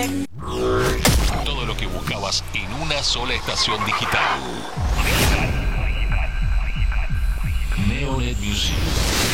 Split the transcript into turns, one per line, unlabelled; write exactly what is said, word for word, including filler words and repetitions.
Todo lo que buscabas en una sola estación digital. Neonet Music.